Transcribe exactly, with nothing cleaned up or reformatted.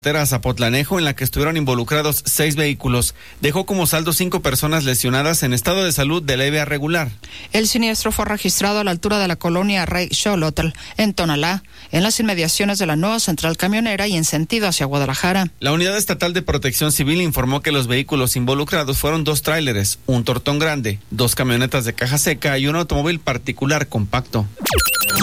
Zapotlanejo, en la que estuvieron involucrados seis vehículos. Dejó como saldo cinco personas lesionadas en estado de salud de leve a regular. El siniestro fue registrado a la altura de la colonia Rey Xolotl, en Tonalá, en las inmediaciones de la nueva central camionera y en sentido hacia Guadalajara. La Unidad Estatal de Protección Civil informó que los vehículos involucrados fueron dos tráileres, un tortón grande, dos camionetas de caja seca y un automóvil particular compacto.